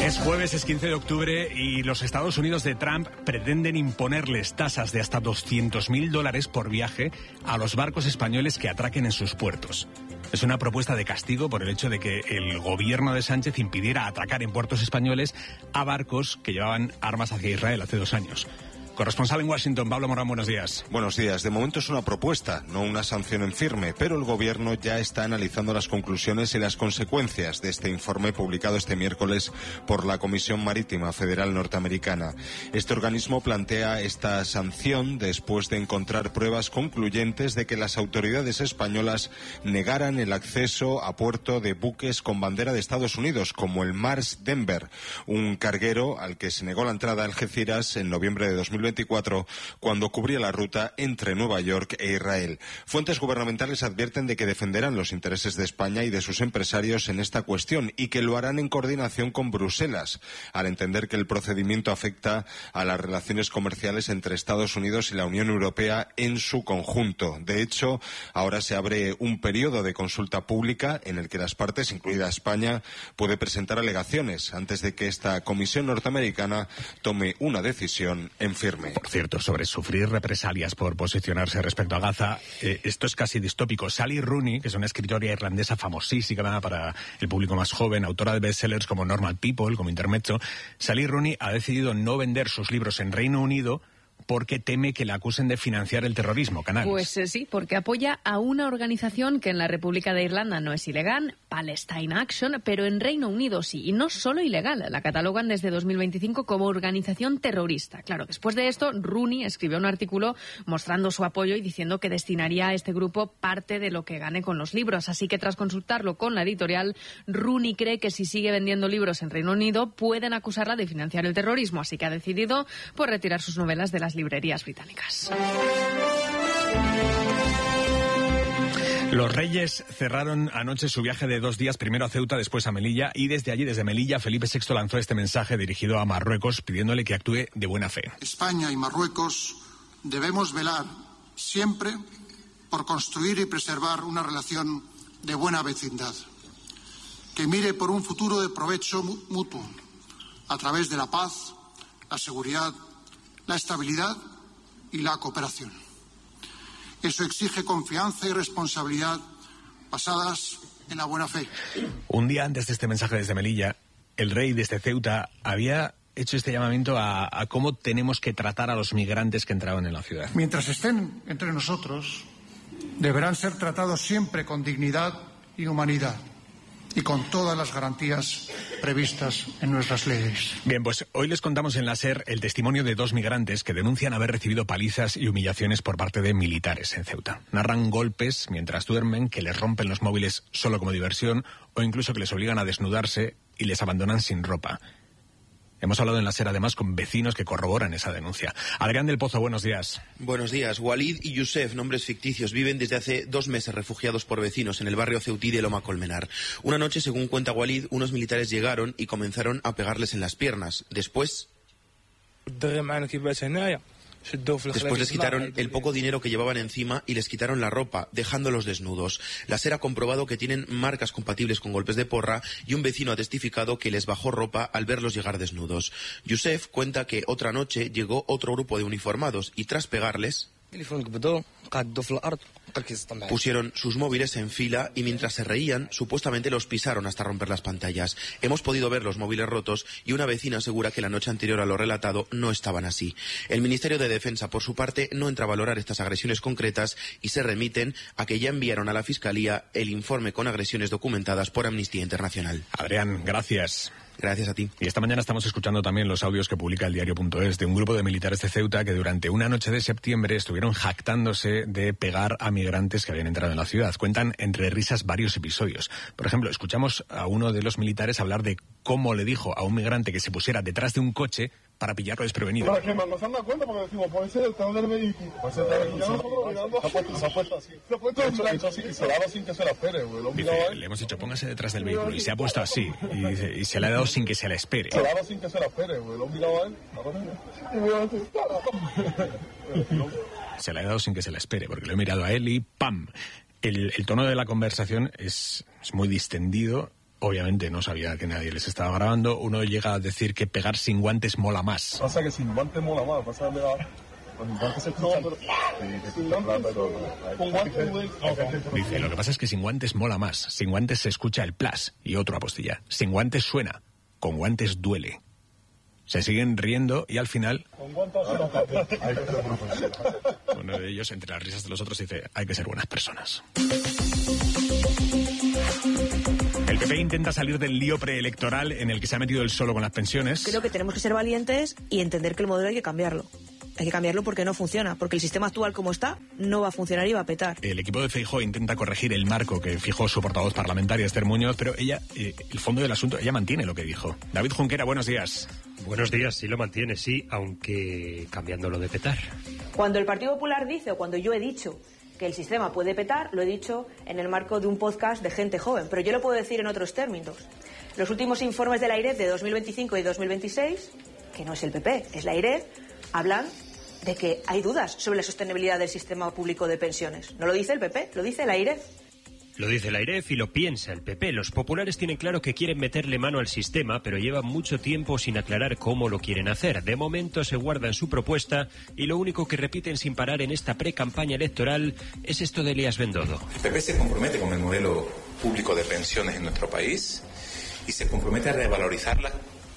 Es jueves, es 15 de octubre y los Estados Unidos de Trump pretenden imponerles tasas de hasta $200.000 por viaje a los barcos españoles que atraquen en sus puertos. Es una propuesta de castigo por el hecho de que el gobierno de Sánchez impidiera atracar en puertos españoles a barcos que llevaban armas hacia Israel hace 2 años. Corresponsal en Washington, Pablo Morán, buenos días. Buenos días. De momento es una propuesta, no una sanción en firme, pero el Gobierno ya está analizando las conclusiones y las consecuencias de este informe publicado este miércoles por la Comisión Marítima Federal Norteamericana. Este organismo plantea esta sanción después de encontrar pruebas concluyentes de que las autoridades españolas negaran el acceso a puerto de buques con bandera de Estados Unidos, como el Mars Denver, un carguero al que se negó la entrada a Algeciras en noviembre de 2024, cuando cubría la ruta entre Nueva York e Israel. Fuentes gubernamentales advierten de que defenderán los intereses de España y de sus empresarios en esta cuestión y que lo harán en coordinación con Bruselas, al entender que el procedimiento afecta a las relaciones comerciales entre Estados Unidos y la Unión Europea en su conjunto. De hecho, ahora se abre un periodo de consulta pública en el que las partes, incluida España, puede presentar alegaciones antes de que esta Comisión norteamericana tome una decisión en firme. Por cierto, sobre sufrir represalias por posicionarse respecto a Gaza, esto es casi distópico. Sally Rooney, que es una escritora irlandesa famosísima para el público más joven, autora de bestsellers como Normal People, como Intermezzo, Sally Rooney ha decidido no vender sus libros en Reino Unido porque teme que la acusen de financiar el terrorismo, Canales. Pues sí, porque apoya a una organización que en la República de Irlanda no es ilegal, Palestine Action, pero en Reino Unido sí, y no solo ilegal, la catalogan desde 2025 como organización terrorista. Claro, después de esto, Rooney escribió un artículo mostrando su apoyo y diciendo que destinaría a este grupo parte de lo que gane con los libros. Así que tras consultarlo con la editorial, Rooney cree que si sigue vendiendo libros en Reino Unido, pueden acusarla de financiar el terrorismo, así que ha decidido por retirar sus novelas de las librerías británicas. Los Reyes cerraron anoche su viaje de 2 días, primero a Ceuta, después a Melilla, y desde allí, desde Melilla, Felipe VI lanzó este mensaje dirigido a Marruecos, pidiéndole que actúe de buena fe. España y Marruecos debemos velar siempre por construir y preservar una relación de buena vecindad, que mire por un futuro de provecho mutuo, a través de la paz, la seguridad, la estabilidad y la cooperación. Eso exige confianza y responsabilidad basadas en la buena fe. Un día antes de este mensaje desde Melilla, el rey desde Ceuta había hecho este llamamiento a cómo tenemos que tratar a los migrantes que entraban en la ciudad. Mientras estén entre nosotros, deberán ser tratados siempre con dignidad y humanidad, y con todas las garantías previstas en nuestras leyes. Bien, pues hoy les contamos en la SER el testimonio de 2 migrantes que denuncian haber recibido palizas y humillaciones por parte de militares en Ceuta. Narran golpes mientras duermen, que les rompen los móviles solo como diversión o incluso que les obligan a desnudarse y les abandonan sin ropa. Hemos hablado en la SER además con vecinos que corroboran esa denuncia. Adrián del Pozo, buenos días. Buenos días. Walid y Youssef, nombres ficticios, viven desde hace 2 meses refugiados por vecinos en el barrio ceutí de Loma Colmenar. Una noche, según cuenta Walid, unos militares llegaron y comenzaron a pegarles en las piernas. Después les quitaron el poco dinero que llevaban encima y les quitaron la ropa, dejándolos desnudos. La SER ha comprobado que tienen marcas compatibles con golpes de porra y un vecino ha testificado que les bajó ropa al verlos llegar desnudos. Youssef cuenta que otra noche llegó otro grupo de uniformados y tras pegarles pusieron sus móviles en fila y mientras se reían, supuestamente los pisaron hasta romper las pantallas. Hemos podido ver los móviles rotos y una vecina asegura que la noche anterior a lo relatado no estaban así. El Ministerio de Defensa, por su parte, no entra a valorar estas agresiones concretas y se remiten a que ya enviaron a la Fiscalía el informe con agresiones documentadas por Amnistía Internacional. Adrián, gracias. Gracias a ti. Y esta mañana estamos escuchando también los audios que publica el diario.es de un grupo de militares de Ceuta que durante una noche de septiembre estuvieron jactándose de pegar a migrantes que habían entrado en la ciudad. Cuentan entre risas varios episodios. Por ejemplo, escuchamos a uno de los militares hablar de cómo le dijo a un migrante que se pusiera detrás de un coche para pillarlo desprevenido. Para que no se han dado cuenta, porque decimos, puede ser detrás del vehículo. Se ha puesto así. Se ha puesto así y se la ha dado sin que se la espere, güey. Dice, le hemos dicho, póngase detrás del vehículo y se ha puesto así. Y se le ha dado sin que se la espere. Se la ha dado sin que se la espere, güey. Lo he mirado a él. Se la ha dado sin que se la espere, porque lo he mirado a él y ¡pam! El tono de la conversación es muy distendido Obviamente no sabía que nadie les estaba grabando. Uno llega a decir que pegar sin guantes mola más. Pasa que sin guantes mola más, pasa que con guantes se escucha, pero con guantes Dice, lo que pasa es que sin guantes mola más. Sin guantes se escucha el plas. Y otro apostilla. Sin guantes suena. Con guantes duele. Se siguen riendo y al final uno de ellos, entre las risas de los otros, dice, hay que ser buenas personas. El PP intenta salir del lío preelectoral en el que se ha metido él solo con las pensiones. Creo que tenemos que ser valientes y entender que el modelo hay que cambiarlo. Hay que cambiarlo porque no funciona, porque el sistema actual como está no va a funcionar y va a petar. El equipo de Feijóo intenta corregir el marco que fijó su portavoz parlamentaria, Esther Muñoz, pero ella, el fondo del asunto, ella mantiene lo que dijo. David Junquera, buenos días. Buenos días, sí lo mantiene, sí, aunque cambiando lo de petar. Cuando el Partido Popular dice, o cuando yo he dicho que el sistema puede petar, lo he dicho en el marco de un podcast de gente joven, pero yo lo puedo decir en otros términos. Los últimos informes de la AIREF de 2025 y 2026, que no es el PP, es la AIREF, hablan de que hay dudas sobre la sostenibilidad del sistema público de pensiones. No lo dice el PP, lo dice la AIREF. Lo dice la AIREF y lo piensa el PP. Los populares tienen claro que quieren meterle mano al sistema, pero llevan mucho tiempo sin aclarar cómo lo quieren hacer. De momento se guardan su propuesta y lo único que repiten sin parar en esta pre-campaña electoral es esto de Elías Bendodo. El PP se compromete con el modelo público de pensiones en nuestro país y se compromete a revalorizarla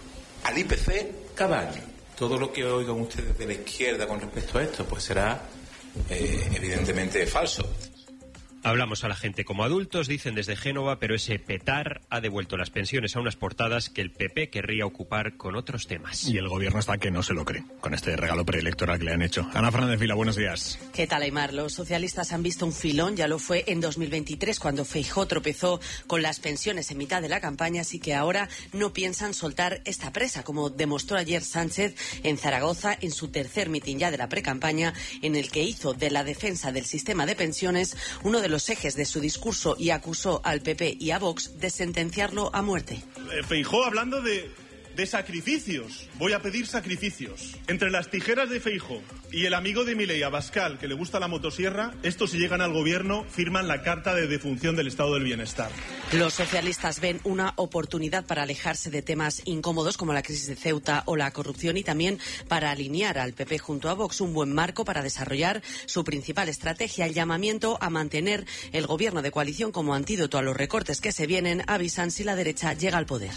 al IPC cada año. Todo lo que oigan ustedes de la izquierda con respecto a esto, pues será evidentemente falso. Hablamos a la gente como adultos, dicen desde Génova, pero ese petar ha devuelto las pensiones a unas portadas que el PP querría ocupar con otros temas. Y el gobierno está que no se lo cree, con este regalo preelectoral que le han hecho. Ana Fernández Vila, buenos días. ¿Qué tal, Aimar? Los socialistas han visto un filón, ya lo fue en 2023, cuando Feijóo tropezó con las pensiones en mitad de la campaña, así que ahora no piensan soltar esta presa, como demostró ayer Sánchez en Zaragoza, en su tercer mitin ya de la precampaña, en el que hizo de la defensa del sistema de pensiones uno de los ejes de su discurso y acusó al PP y a Vox de sentenciarlo a muerte. Feijóo hablando de sacrificios. Voy a pedir sacrificios. Entre las tijeras de Feijóo y el amigo de Milei, Abascal, que le gusta la motosierra, estos, si llegan al gobierno, firman la carta de defunción del estado del bienestar. Los socialistas ven una oportunidad para alejarse de temas incómodos como la crisis de Ceuta o la corrupción y también para alinear al PP junto a Vox, un buen marco para desarrollar su principal estrategia, el llamamiento a mantener el gobierno de coalición como antídoto a los recortes que se vienen, avisan si la derecha llega al poder.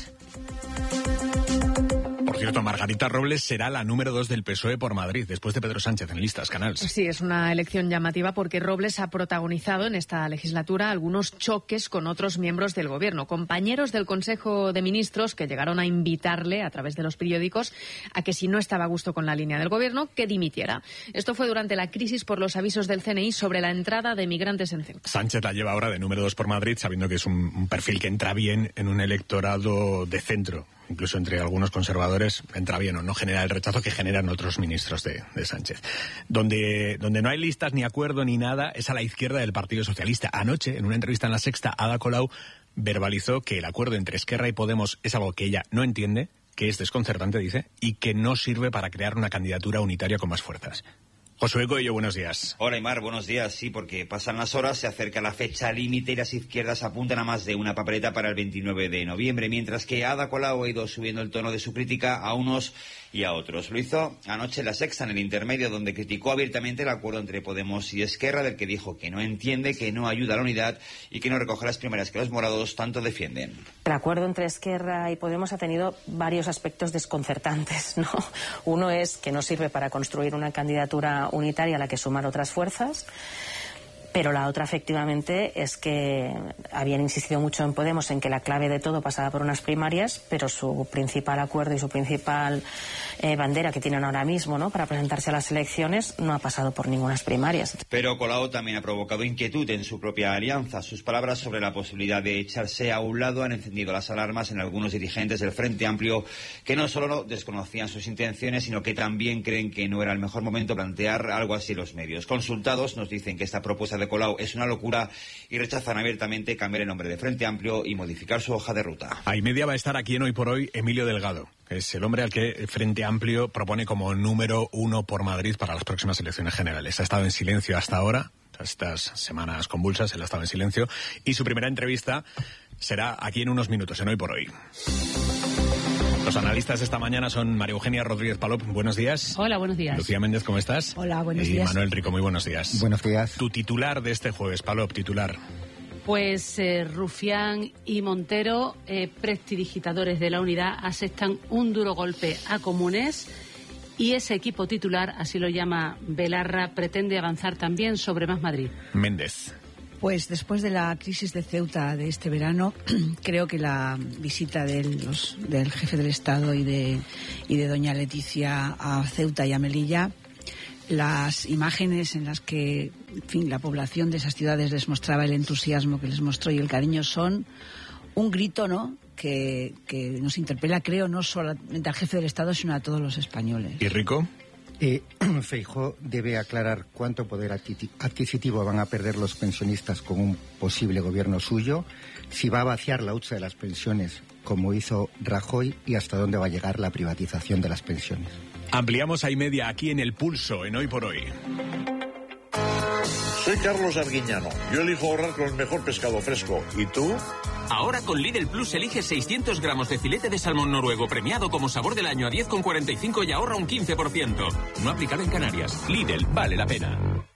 Por cierto, Margarita Robles será la número 2 del PSOE por Madrid, después de Pedro Sánchez en listas, Canals. Sí, es una elección llamativa porque Robles ha protagonizado en esta legislatura algunos choques con otros miembros del gobierno, compañeros del Consejo de Ministros que llegaron a invitarle a través de los periódicos a que si no estaba a gusto con la línea del gobierno, que dimitiera. Esto fue durante la crisis por los avisos del CNI sobre la entrada de migrantes en Ceuta. Sánchez la lleva ahora de número 2 por Madrid, sabiendo que es un perfil que entra bien en un electorado de centro. Incluso entre algunos conservadores entra bien o no genera el rechazo que generan otros ministros de Sánchez. Donde no hay listas ni acuerdo ni nada es a la izquierda del Partido Socialista. Anoche, en una entrevista en La Sexta, Ada Colau verbalizó que el acuerdo entre Esquerra y Podemos es algo que ella no entiende, que es desconcertante, dice, y que no sirve para crear una candidatura unitaria con más fuerzas. Josué Coello, buenos días. Hola, Aimar, buenos días. Sí, porque pasan las horas, se acerca la fecha límite y las izquierdas apuntan a más de una papeleta para el 29 de noviembre, mientras que Ada Colau ha ido subiendo el tono de su crítica a unos y a otros. Lo hizo anoche en La Sexta, en el intermedio, donde criticó abiertamente el acuerdo entre Podemos y Esquerra, del que dijo que no entiende, que no ayuda a la unidad y que no recoge las primarias que los morados tanto defienden. El acuerdo entre Esquerra y Podemos ha tenido varios aspectos desconcertantes, ¿no? Uno es que no sirve para construir una candidatura unitaria a la que sumar otras fuerzas. Pero la otra, efectivamente, es que habían insistido mucho en Podemos en que la clave de todo pasaba por unas primarias, pero su principal acuerdo y su principal bandera que tienen ahora mismo, ¿no?, para presentarse a las elecciones, no ha pasado por ningunas primarias. Pero Colau también ha provocado inquietud en su propia alianza. Sus palabras sobre la posibilidad de echarse a un lado han encendido las alarmas en algunos dirigentes del Frente Amplio, que no solo desconocían sus intenciones, sino que también creen que no era el mejor momento plantear algo así en los medios. Consultados nos dicen que esta propuesta de Ada Colau es una locura y rechazan abiertamente cambiar el nombre de Frente Amplio y modificar su hoja de ruta. A y media va a estar aquí en Hoy por Hoy Emilio Delgado, que es el hombre al que Frente Amplio propone como número 1 por Madrid para las próximas elecciones generales. Ha estado en silencio hasta ahora, estas semanas convulsas, él ha estado en silencio, y su primera entrevista será aquí en unos minutos, en Hoy por Hoy. Los analistas esta mañana son María Eugenia Rodríguez Palop, buenos días. Hola, buenos días. Lucía Méndez, ¿cómo estás? Hola, buenos y días. Manuel Rico, muy buenos días. Buenos días. Tu titular de este jueves, Palop, titular. Pues Rufián y Montero, prestidigitadores de la Unidad, asestan un duro golpe a Comunes y ese equipo titular, así lo llama Belarra, pretende avanzar también sobre Más Madrid. Méndez. Pues después de la crisis de Ceuta de este verano, creo que la visita del jefe del Estado y de doña Leticia a Ceuta y a Melilla, las imágenes en las que, en fin, la población de esas ciudades les mostraba el entusiasmo que les mostró y el cariño son un grito, ¿no?, que nos interpela, creo, no solamente al jefe del Estado, sino a todos los españoles. ¿Y Rico? Feijóo debe aclarar cuánto poder adquisitivo van a perder los pensionistas con un posible gobierno suyo, si va a vaciar la hucha de las pensiones como hizo Rajoy y hasta dónde va a llegar la privatización de las pensiones. Ampliamos a y media aquí en El Pulso, en Hoy por Hoy. Soy Carlos Arguiñano. Yo elijo ahorrar con el mejor pescado fresco. ¿Y tú? Ahora con Lidl Plus eliges 600 gramos de filete de salmón noruego premiado como sabor del año a 10,45 y ahorra un 15%. No aplicado en Canarias. Lidl, vale la pena.